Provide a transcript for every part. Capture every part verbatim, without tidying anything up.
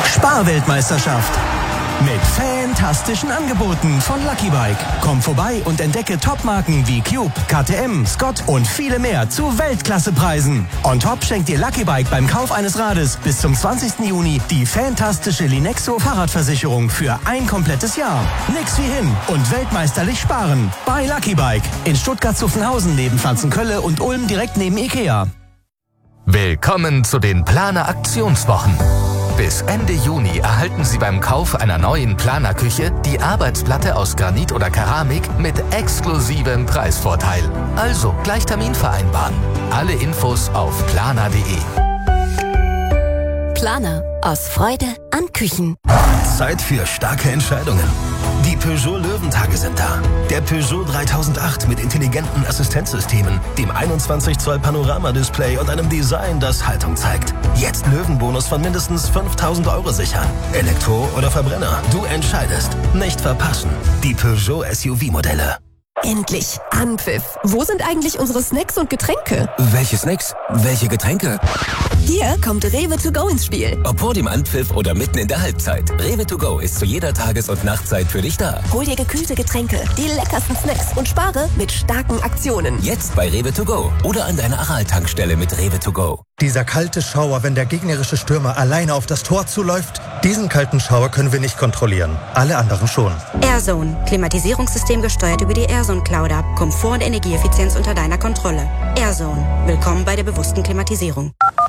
Sparweltmeisterschaft. Mit fantastischen Angeboten von Lucky Bike. Komm vorbei und entdecke Topmarken wie Cube, K T M, Scott und viele mehr zu Weltklassepreisen. On top schenkt dir Lucky Bike beim Kauf eines Rades bis zum zwanzigsten Juni die fantastische Linexo Fahrradversicherung für ein komplettes Jahr. Nix wie hin und weltmeisterlich sparen. Bei Lucky Bike in Stuttgart-Zuffenhausen neben Pflanzenkölle und Ulm direkt neben Ikea. Willkommen zu den Planer Aktionswochen. Bis Ende Juni erhalten Sie beim Kauf einer neuen Planerküche die Arbeitsplatte aus Granit oder Keramik mit exklusivem Preisvorteil. Also gleich Termin vereinbaren. Alle Infos auf planer punkt de. Planer. Aus Freude an Küchen. Zeit für starke Entscheidungen. Die Peugeot Löwentage sind da. Der Peugeot dreitausendacht mit intelligenten Assistenzsystemen, dem einundzwanzig Zoll Panoramadisplay und einem Design, das Haltung zeigt. Jetzt Löwenbonus von mindestens fünftausend Euro sichern. Elektro oder Verbrenner, du entscheidest. Nicht verpassen. Die Peugeot S U V-Modelle. Endlich Anpfiff. Wo sind eigentlich unsere Snacks und Getränke? Welche Snacks? Welche Getränke? Hier kommt Rewe to go ins Spiel. Ob vor dem Anpfiff oder mitten in der Halbzeit. Rewe to go ist zu jeder Tages- und Nachtzeit für dich da. Hol dir gekühlte Getränke, die leckersten Snacks und spare mit starken Aktionen. Jetzt bei Rewe to go oder an deiner Aral-Tankstelle mit Rewe to go. Dieser kalte Schauer, wenn der gegnerische Stürmer alleine auf das Tor zuläuft, diesen kalten Schauer können wir nicht kontrollieren. Alle anderen schon. AirZone. Klimatisierungssystem gesteuert über die AirZone Cloud App. Komfort und Energieeffizienz unter deiner Kontrolle. AirZone. Willkommen bei der bewussten Klimatisierung.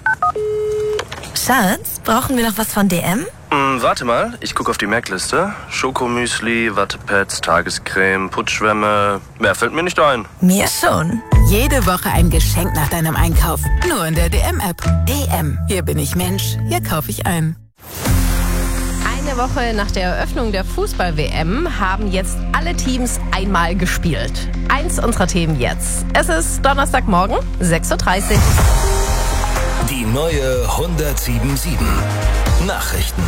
Schatz, brauchen wir noch was von D M? Mm, warte mal, ich gucke auf die Merkliste. Schokomüsli, Wattepads, Tagescreme, Putzschwämme. Mehr fällt mir nicht ein. Mir schon. Jede Woche ein Geschenk nach deinem Einkauf. Nur in der D M-App. D M. Hier bin ich Mensch. Hier kaufe ich ein. Eine Woche nach der Eröffnung der Fußball-W M haben jetzt alle Teams einmal gespielt. Eins unserer Themen jetzt. Es ist Donnerstagmorgen, sechs Uhr dreißig. Die neue hundertsiebundsiebzig. Nachrichten.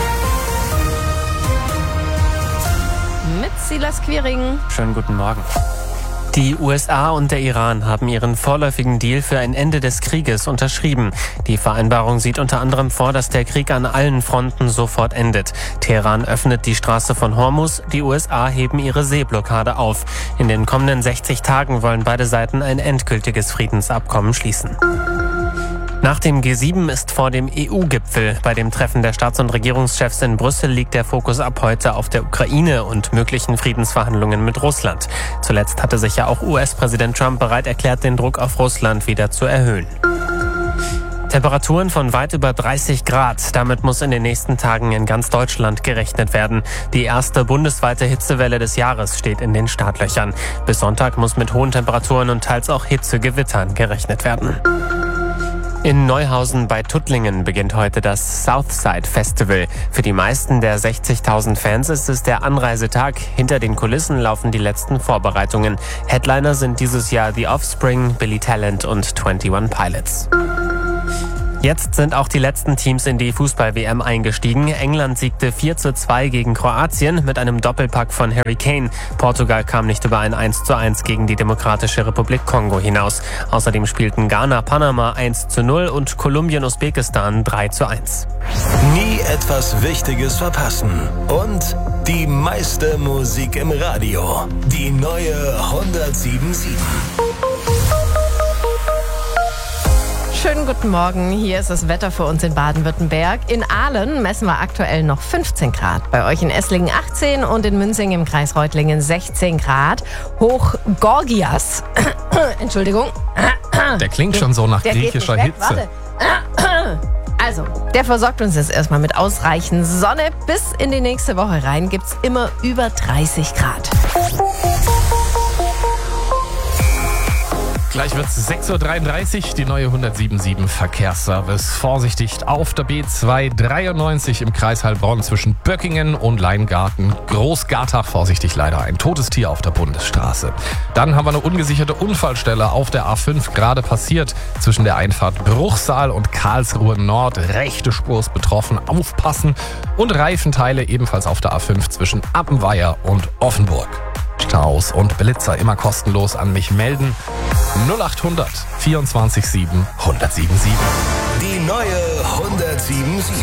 Mit Silas Quiring. Schönen guten Morgen. Die U S A und der Iran haben ihren vorläufigen Deal für ein Ende des Krieges unterschrieben. Die Vereinbarung sieht unter anderem vor, dass der Krieg an allen Fronten sofort endet. Teheran öffnet die Straße von Hormuz, die U S A heben ihre Seeblockade auf. In den kommenden sechzig Tagen wollen beide Seiten ein endgültiges Friedensabkommen schließen. Nach dem G sieben ist vor dem E U-Gipfel. Bei dem Treffen der Staats- und Regierungschefs in Brüssel liegt der Fokus ab heute auf der Ukraine und möglichen Friedensverhandlungen mit Russland. Zuletzt hatte sich ja auch U S-Präsident Trump bereit erklärt, den Druck auf Russland wieder zu erhöhen. Temperaturen von weit über dreißig Grad. Damit muss in den nächsten Tagen in ganz Deutschland gerechnet werden. Die erste bundesweite Hitzewelle des Jahres steht in den Startlöchern. Bis Sonntag muss mit hohen Temperaturen und teils auch Hitzegewittern gerechnet werden. In Neuhausen bei Tuttlingen beginnt heute das Southside Festival. Für die meisten der sechzigtausend Fans ist es der Anreisetag. Hinter den Kulissen laufen die letzten Vorbereitungen. Headliner sind dieses Jahr The Offspring, Billy Talent und einundzwanzig Pilots. Jetzt sind auch die letzten Teams in die Fußball-W M eingestiegen. England siegte vier zu zwei gegen Kroatien mit einem Doppelpack von Harry Kane. Portugal kam nicht über ein eins zu eins gegen die Demokratische Republik Kongo hinaus. Außerdem spielten Ghana Panama eins zu null und Kolumbien Usbekistan drei zu eins. Nie etwas Wichtiges verpassen. Und die meiste Musik im Radio. Die neue hundertsiebundsiebzig. Schönen guten Morgen, hier ist das Wetter für uns in Baden-Württemberg. In Aalen messen wir aktuell noch fünfzehn Grad. Bei euch in Esslingen achtzehn und in Münzing im Kreis Reutlingen sechzehn Grad. Hoch Gorgias. Entschuldigung. Der klingt schon so nach der griechischer geht nicht weg. Hitze. Warte. Also, der versorgt uns jetzt erstmal mit ausreichend Sonne. Bis in die nächste Woche rein gibt's immer über dreißig Grad. Gleich wird es sechs Uhr dreiunddreißig, die neue hundertsiebenundsiebzig Verkehrsservice. Vorsichtig auf der B zwei dreiundneunzig im Kreis Heilbronn zwischen Böckingen und Leingarten. Großgartach, vorsichtig leider, ein totes Tier auf der Bundesstraße. Dann haben wir eine ungesicherte Unfallstelle auf der A fünf gerade passiert. Zwischen der Einfahrt Bruchsal und Karlsruhe Nord. Rechte Spur ist betroffen, aufpassen. Und Reifenteile ebenfalls auf der A fünf zwischen Appenweier und Offenburg. Staus und Blitzer immer kostenlos an mich melden. null achthundert vierundzwanzig sieben hundertsiebenundsiebzig. Die neue hundertsiebenundsiebzig. hundertsiebenundsiebzig.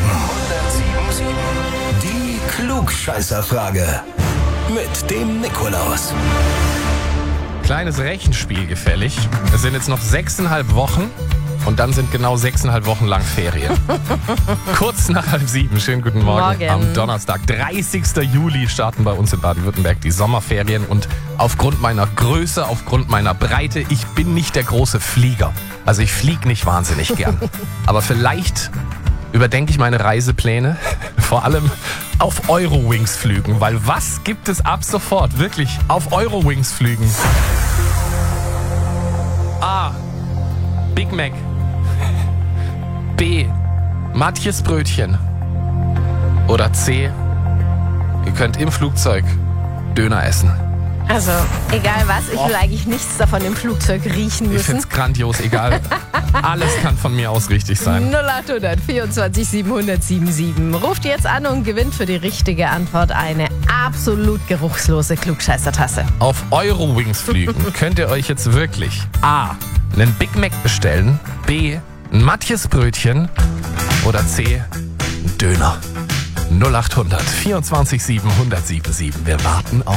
Die Klugscheißerfrage mit dem Nikolaus. Kleines Rechenspiel gefällig. Es sind jetzt noch sechseinhalb Wochen und dann sind genau sechseinhalb Wochen lang Ferien. Kurz nach halb sieben. Schönen guten Morgen. Morgen. Am Donnerstag, dreißigsten Juli, starten bei uns in Baden-Württemberg die Sommerferien. Und aufgrund meiner Größe, aufgrund meiner Breite, ich bin nicht der große Flieger. Also ich fliege nicht wahnsinnig gern. Aber vielleicht überdenke ich meine Reisepläne, vor allem auf Eurowings-Flügen. Weil was gibt es ab sofort wirklich auf Eurowings-Flügen? A. Big Mac. B. Matjes Brötchen. Oder C. Ihr könnt im Flugzeug Döner essen. Also, egal was, ich will eigentlich nichts davon im Flugzeug riechen Ich müssen. find's grandios, egal. Alles kann von mir aus richtig sein. null acht hundert vierundzwanzig siebenhundert siebenundsiebzig. Ruft jetzt an und gewinnt für die richtige Antwort eine absolut geruchslose Klugscheißertasse. Auf Eurowings-Flügen könnt ihr euch jetzt wirklich A. einen Big Mac bestellen, B. ein Matjes Brötchen oder C. ein Döner. null acht hundert vierundzwanzig siebenhundert siebenundsiebzig. Wir warten auf